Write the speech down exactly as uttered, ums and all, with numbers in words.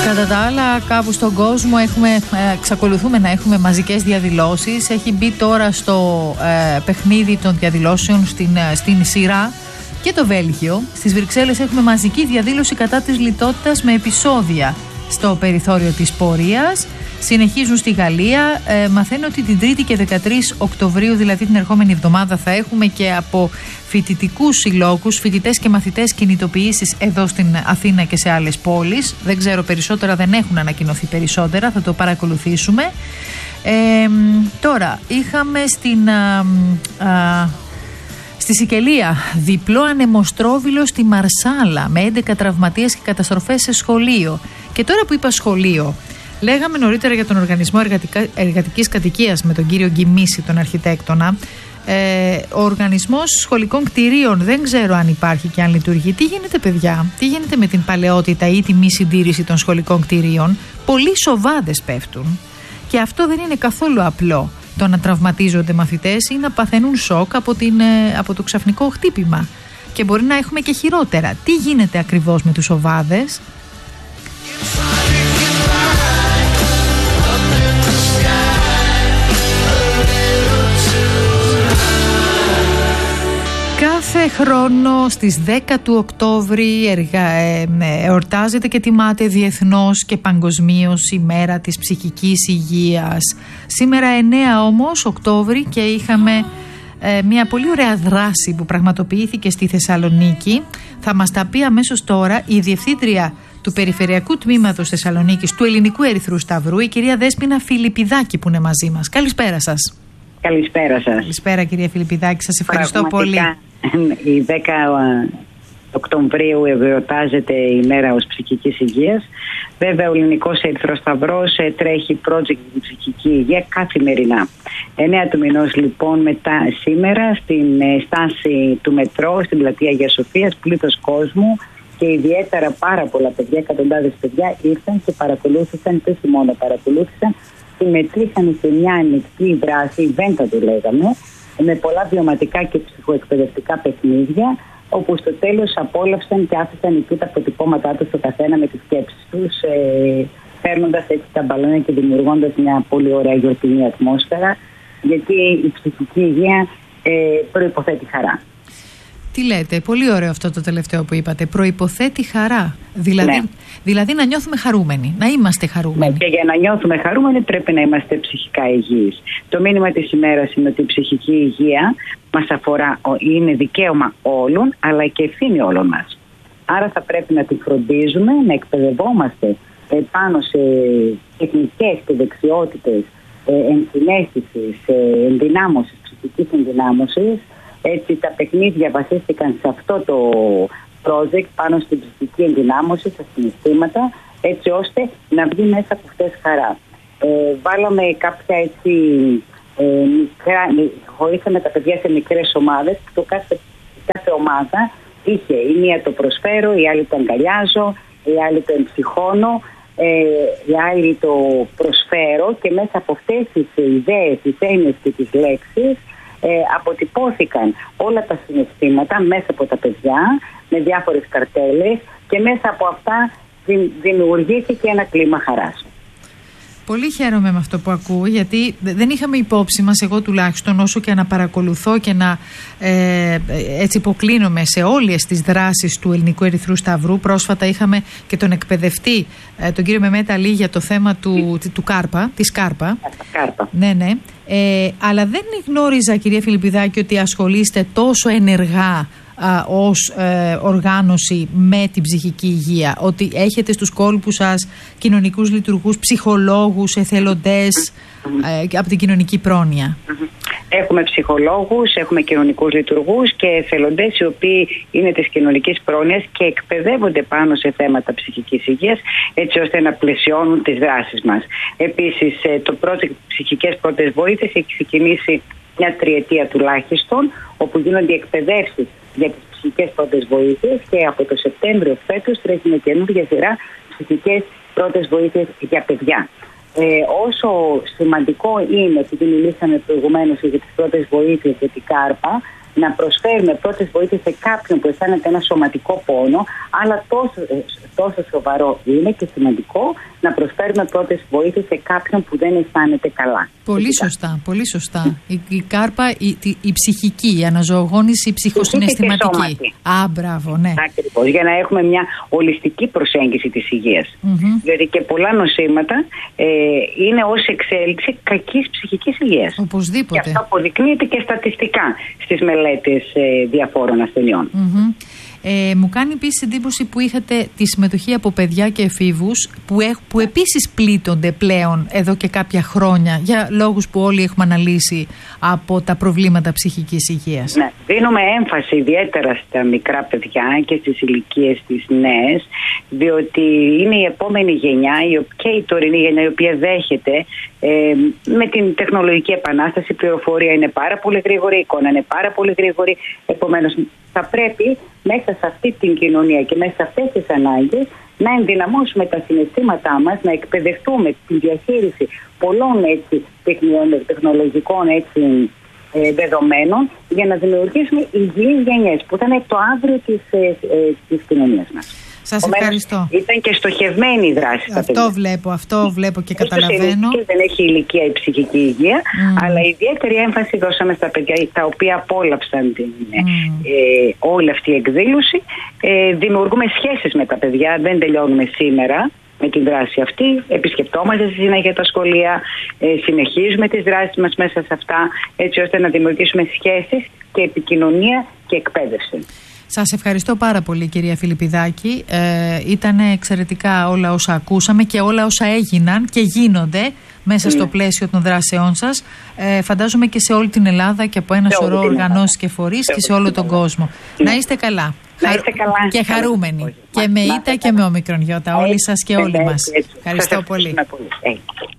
Κατά τα άλλα, κάπου στον κόσμο έχουμε, ε, εξακολουθούμε να έχουμε μαζικές διαδηλώσεις. Έχει μπει τώρα στο ε, παιχνίδι των διαδηλώσεων στην, ε, στην σειρά και το Βέλγιο. Στις Βρυξέλλες έχουμε μαζική διαδήλωση κατά της λιτότητας με επεισόδια στο περιθώριο της πορείας. Συνεχίζουν στη Γαλλία. Ε, μαθαίνω ότι την Τρίτη και δεκατρείς Οκτωβρίου, δηλαδή την ερχόμενη εβδομάδα, θα έχουμε και από φοιτητικούς συλλόγους, φοιτητές και μαθητές κινητοποιήσεις εδώ στην Αθήνα και σε άλλες πόλεις. Δεν ξέρω περισσότερα, δεν έχουν ανακοινωθεί περισσότερα, θα το παρακολουθήσουμε. Ε, τώρα, είχαμε στην... Α, α, Στη Σικελία, διπλό ανεμοστρόβιλο στη Μαρσάλα με έντεκα τραυματίες και καταστροφές σε σχολείο. Και τώρα που είπα σχολείο, λέγαμε νωρίτερα για τον Οργανισμό Εργατικά, Εργατικής Κατοικίας με τον κύριο Γκυμίση, τον αρχιτέκτονα. Ε, ο Οργανισμός Σχολικών Κτηρίων δεν ξέρω αν υπάρχει και αν λειτουργεί. Τι γίνεται, παιδιά, τι γίνεται με την παλαιότητα ή τη μη συντήρηση των σχολικών κτηρίων? Πολλοί σοβάδες πέφτουν και αυτό δεν είναι καθόλου απλό. Το να τραυματίζονται μαθητές ή να παθαίνουν σοκ από, την, από το ξαφνικό χτύπημα. Και μπορεί να έχουμε και χειρότερα. Τι γίνεται ακριβώς με τους σοβάδες? Κάθε χρόνο στις δέκα του Οκτώβρη εργα... ε, εορτάζεται και τιμάται διεθνώς και παγκοσμίως η μέρα της ψυχικής υγείας. Σήμερα εννέα όμως Οκτώβρη και είχαμε ε, μια πολύ ωραία δράση που πραγματοποιήθηκε στη Θεσσαλονίκη. Θα μας τα πει αμέσως τώρα η Διευθύντρια του Περιφερειακού Τμήματος Θεσσαλονίκης του Ελληνικού Ερυθρού Σταυρού, η κυρία Δέσποινα Φιλιππιδάκη, που είναι μαζί μας. Καλησπέρα σας. Καλησπέρα σας. Καλησπέρα, κυρία Φιλιππιδάκη, σας ευχαριστώ πολύ. Η δέκα Οκτωβρίου εορτάζεται η μέρα ως ψυχικής υγείας. Βέβαια ο Ελληνικός Ερυθρός Σταυρός τρέχει project για την ψυχική υγεία καθημερινά. εννέα του μηνός λοιπόν μετά σήμερα στην στάση του μετρό, στην πλατεία Αγίας Σοφίας, πλήθος κόσμου και ιδιαίτερα πάρα πολλά παιδιά, εκατοντάδες παιδιά ήρθαν και παρακολούθησαν, και όχι μόνο παρακολούθησαν, συμμετείχαν σε μια ανοιχτή δράση, event το λέγαμε, με πολλά βιωματικά και ψυχοεκπαιδευτικά παιχνίδια, όπου στο τέλος απόλαυσαν και άφησαν εκεί τα αποτυπώματά τους στο καθένα με τις σκέψεις τους, ε, παίρνοντας έτσι τα μπαλόνια και δημιουργώντας μια πολύ ωραία γιορτινή ατμόσφαιρα, γιατί η ψυχική υγεία ε, προϋποθέτει χαρά. Τι λέτε, πολύ ωραίο αυτό το τελευταίο που είπατε. Προϋποθέτει χαρά. Δηλαδή, ναι. δηλαδή να νιώθουμε χαρούμενοι, να είμαστε χαρούμενοι. Ναι, και για να νιώθουμε χαρούμενοι πρέπει να είμαστε ψυχικά υγιείς. Το μήνυμα της ημέρας είναι ότι η ψυχική υγεία μας αφορά, είναι δικαίωμα όλων, αλλά και ευθύνη όλων μας. Άρα θα πρέπει να τη φροντίζουμε, να εκπαιδευόμαστε πάνω σε τεχνικές και δεξιότητες ενσυναίσθησης, ενδυνάμωσης, ψυχικής ενδυνάμωσης. Έτσι τα παιχνίδια βασίστηκαν σε αυτό το project, πάνω στην ψυχική ενδυνάμωση, στα συναισθήματα, έτσι ώστε να βγει μέσα από αυτές χαρά. Ε, βάλαμε κάποια έτσι ε, μικρά, χωρίσαμε τα παιδιά σε μικρές ομάδες, το κάθε, κάθε ομάδα είχε η μία το προσφέρω, η άλλη το αγκαλιάζω, η άλλη το εμψυχώνω, ε, η άλλη το προσφέρω, και μέσα από αυτές τις ιδέες, τις έννοιες και τις λέξεις Ε, αποτυπώθηκαν όλα τα συναισθήματα μέσα από τα παιδιά με διάφορες καρτέλες, και μέσα από αυτά δημιουργήθηκε ένα κλίμα χαράς. Πολύ χαίρομαι με αυτό που ακούω, γιατί δεν είχαμε υπόψη μας, εγώ τουλάχιστον, όσο και να παρακολουθώ και να ε, έτσι υποκλίνομαι σε όλες τις δράσεις του Ελληνικού Ερυθρού Σταυρού. Πρόσφατα είχαμε και τον εκπαιδευτή, ε, τον κύριο Μεμέτα Λή, για το θέμα του, του, του Κάρπα, της Κάρπα. Κάρπα. Ναι, ναι. Ε, αλλά δεν γνώριζα, κυρία Φιλιππιδάκη, ότι ασχολείστε τόσο ενεργά α, ως ε, οργάνωση με την ψυχική υγεία, ότι έχετε στους κόλπους σας κοινωνικούς λειτουργούς, ψυχολόγους, εθελοντές ε, από την κοινωνική πρόνοια. Έχουμε ψυχολόγους, έχουμε κοινωνικούς λειτουργούς και εθελοντές, οι οποίοι είναι της κοινωνικής πρόνοιας και εκπαιδεύονται πάνω σε θέματα ψυχικής υγείας, έτσι ώστε να πλαισιώνουν τις δράσεις μας. Επίσης, το project ψυχικές πρώτες βοήθειες έχει ξεκινήσει μια τριετία τουλάχιστον, όπου γίνονται εκπαιδεύσεις για τις ψυχικές πρώτες βοήθειες, και από το Σεπτέμβριο φέτος τρέχει μια καινούργια σειρά ψυχικές πρώτες βοήθειες για παιδιά. Ε, όσο σημαντικό είναι, επειδή μιλήσαμε προηγουμένως για τις πρώτες βοήθειες για την Κάρπα, να προσφέρουμε πρώτες βοήθειες σε κάποιον που αισθάνεται ένα σωματικό πόνο, αλλά τόσο, τόσο σοβαρό είναι και σημαντικό να προσφέρουμε πρώτες βοήθειες σε κάποιον που δεν αισθάνεται καλά. Πολύ Φυσικά. σωστά, πολύ σωστά. Η, η κάρπα, η, η, η ψυχική, η αναζωογόνηση, η ψυχοσυναισθηματική. Α, μπράβο, ναι. Ακριβώς, για να έχουμε μια ολιστική προσέγγιση της υγείας. Mm-hmm. Δηλαδή και πολλά νοσήματα ε, είναι ως εξέλιξη κακής ψυχικής υγείας. Οπωσδήποτε. Και αυτό αποδεικνύεται και στατιστικά στις μελέτες ε, διαφόρων ασθενειών. Mm-hmm. Ε, μου κάνει επίσης εντύπωση που είχατε τη συμμετοχή από παιδιά και εφήβους που, έχ, που επίσης πλήττονται πλέον εδώ και κάποια χρόνια για λόγους που όλοι έχουμε αναλύσει από τα προβλήματα ψυχικής υγείας. Ναι, δίνουμε έμφαση ιδιαίτερα στα μικρά παιδιά και στις ηλικίες τις νέες, διότι είναι η επόμενη γενιά και η τωρινή γενιά η οποία δέχεται ε, με την τεχνολογική επανάσταση, η πληροφορία είναι πάρα πολύ γρήγορη, η εικόνα είναι πάρα πολύ γρήγορη, επομένως θα πρέπει μέσα σε αυτή την κοινωνία και μέσα σε αυτές τις ανάγκες να ενδυναμώσουμε τα συναισθήματά μας, να εκπαιδευτούμε τη διαχείριση πολλών έτσι, τεχνολογικών έτσι, ε, δεδομένων για να δημιουργήσουμε υγιείς γενιές που θα είναι το αύριο της, ε, ε, της κοινωνίας μας. Σας ευχαριστώ. Ήταν και στοχευμένη η δράση. Αυτό βλέπω, αυτό βλέπω και καταλαβαίνω. Δεν έχει ηλικία η ψυχική υγεία, mm. αλλά ιδιαίτερη έμφαση δώσαμε στα παιδιά τα οποία απόλαυσαν την, mm. ε, όλη αυτή η εκδήλωση. Ε, δημιουργούμε σχέσεις με τα παιδιά, δεν τελειώνουμε σήμερα με την δράση αυτή. Επισκεπτόμαστε στη συνέχεια τα σχολεία, ε, συνεχίζουμε τις δράσεις μας μέσα σε αυτά, έτσι ώστε να δημιουργήσουμε σχέσεις και επικοινωνία και εκπαίδευση. Σας ευχαριστώ πάρα πολύ, κυρία Φιλιππιδάκη. Ε, ήταν εξαιρετικά όλα όσα ακούσαμε και όλα όσα έγιναν και γίνονται μέσα mm. στο πλαίσιο των δράσεών σας. Ε, φαντάζομαι και σε όλη την Ελλάδα και από ένα σωρό οργανώσεις και φορείς και σε όλο τον κόσμο. Mm. Να είστε καλά. Να είστε καλά. Και χαρούμενοι. Και με ήττα και με όμικρον γιώτα. Όλοι σας και όλοι μας. Ευχαριστώ πολύ.